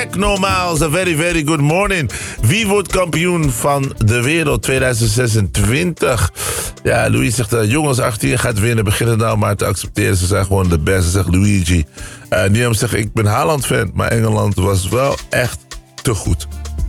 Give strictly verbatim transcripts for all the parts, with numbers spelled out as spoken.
Nogmaals, a very, very good morning. Wie wordt kampioen van de wereld tweeduizend zesentwintig? Ja, Louis zegt, uh, jongens, achttien gaat winnen. Beginnen nou maar te accepteren. Ze zijn gewoon de beste, zegt Luigi. Uh, Niam zegt, ik ben Haaland-fan, maar Engeland was wel echt te goed.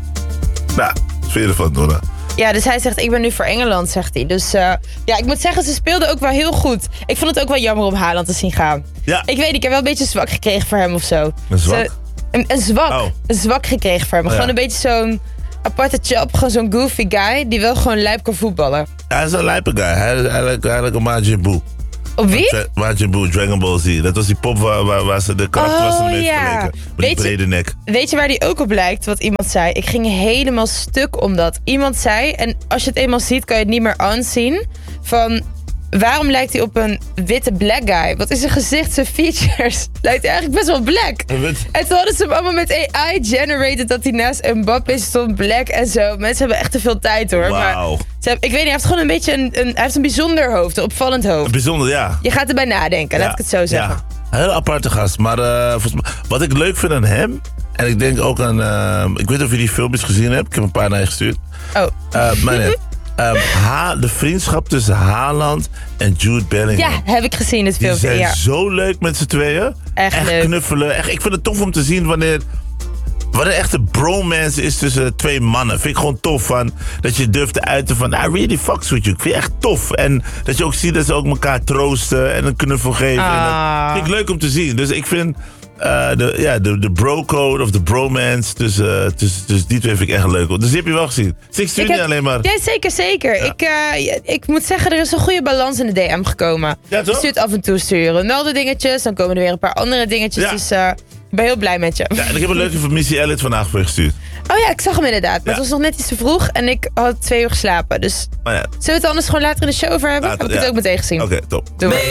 Nou, wat vind je ervan, Donna? Ja, dus hij zegt, ik ben nu voor Engeland, zegt hij. Dus uh, ja, ik moet zeggen, ze speelden ook wel heel goed. Ik vond het ook wel jammer om Haaland te zien gaan. Ja. Ik weet niet, ik heb wel een beetje zwak gekregen voor hem of zo. Een zwak? Ze, een, een zwak. Oh. Een zwak gekregen voor hem. Oh, gewoon ja. een beetje zo'n aparte chap. Gewoon zo'n goofy guy die wel gewoon lijp kan voetballen. Hij is een lijpe guy. Hij is eigenlijk, eigenlijk een Majin Buu. Op wie? Majin Buu, Dragon Ball Z. Dat was die pop waar, waar, waar ze de karakter Oh, was ermee ja. vergeleken. Met die Weet je- brede nek. Weet je waar die ook op lijkt? Wat iemand zei. Ik ging helemaal stuk om dat. Iemand zei, en als je het eenmaal ziet, kan je het niet meer aanzien. Van, waarom lijkt hij op een witte black guy? Wat is zijn gezicht, zijn features? Lijkt hij eigenlijk best wel black. Een wit- En toen hadden ze hem allemaal met A I generated dat hij naast Mbappé stond, black en zo. Mensen hebben echt te veel tijd hoor. Wauw. Maar ze hebben, ik weet niet, hij heeft gewoon een beetje een, een, hij heeft een bijzonder hoofd, een opvallend hoofd. Bijzonder, ja. Je gaat erbij nadenken, laat ik het zo zeggen. Ja, een hele aparte gast. Maar uh, volgens mij, wat ik leuk vind aan hem... En ik denk ook aan... Uh, ik weet niet of je die filmpjes gezien hebt. Ik heb een paar naar je gestuurd. Oh. Uh, maar nee. Um, ha, de vriendschap tussen Haaland en Jude Bellingham. Ja, heb ik gezien het Die filmpje. zijn Ja. zo leuk met z'n tweeën. Echt leuk. knuffelen. Echt, ik vind het tof om te zien wanneer... Wat een echte bromance is tussen twee mannen. Vind ik gewoon tof van dat je durft te uiten van... I really fucks with you. Ik vind het echt tof. En dat je ook ziet dat ze ook elkaar troosten en een knuffel geven. Ah. En dat vind ik leuk om te zien. Dus ik vind uh, de, ja, de, de bro-code of de bromance tussen, uh, tussen, tussen die twee vind ik echt leuk. Dus die heb je wel gezien. Ik stuur Ik niet heb- alleen maar... Ja, zeker, zeker. Ja. Ik, uh, ik moet zeggen, er is een goede balans in de D M gekomen. Ja, toch? Je stuurt af en toe sturen Ronaldo dingetjes, dan komen er weer een paar andere dingetjes. Ja. Dus uh, ik ben heel blij met je. Ja, en ik heb een leuke van Missy Elliott vandaag voor je gestuurd. Oh ja, ik zag hem inderdaad. Maar Ja. het was nog net iets te vroeg en ik had twee uur geslapen. Dus Maar ja, zullen we het anders gewoon later in de show over hebben? later, heb ik het ja. ook meteen gezien. Oké, top. Doei.